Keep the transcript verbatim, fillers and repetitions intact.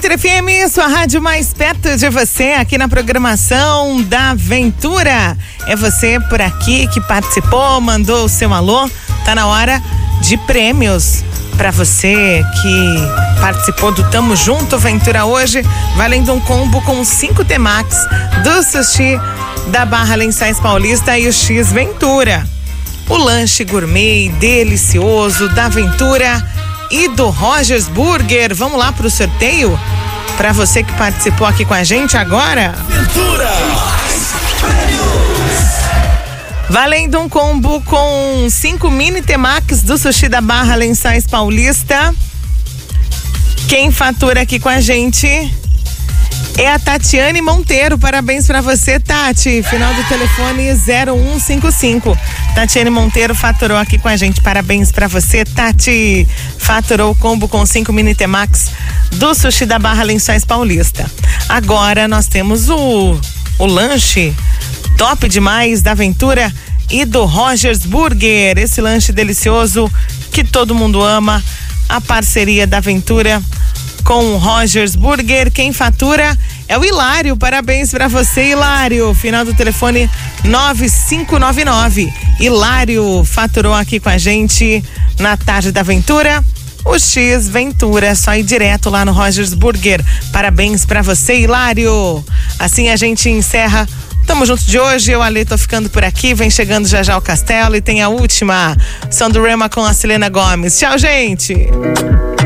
Ventura F M, sua rádio mais perto de você, aqui na programação da Ventura. É você por aqui que participou, mandou o seu alô. Tá na hora de prêmios para você que participou do Tamo Junto Ventura hoje, valendo um combo com cinco Temax do Sushi da Barra Lençóis Paulista e o X Ventura. O lanche gourmet delicioso da Ventura e do Rogers Burger. Vamos lá pro sorteio? Para você que participou aqui com a gente agora. Ventura! Valendo um combo com cinco mini Temax do Sushi da Barra Lençóis Paulista. Quem fatura aqui com a gente é a Tatiane Monteiro. Parabéns pra você, Tati. Final do telefone zero um cinco cinco. Tatiane Monteiro faturou aqui com a gente. Parabéns pra você, Tati. Faturou o combo com cinco mini Temax do Sushi da Barra Lençóis Paulista. Agora nós temos o, o lanche top demais da Ventura e do Rogers Burger. Esse lanche delicioso que todo mundo ama. A parceria da Ventura com o Rogers Burger. Quem fatura é o Hilário. Parabéns pra você, Hilário. Final do telefone nove cinco nove nove. Hilário faturou aqui com a gente na tarde da Ventura. O X Ventura, só ir direto lá no Rogers Burger. Parabéns pra você, Hilário. Assim a gente encerra Tamo Junto de hoje. Eu, Ale, tô ficando por aqui. Vem chegando já já o Castelo e tem a última Som do Rema com a Selena Gomes. Tchau, gente.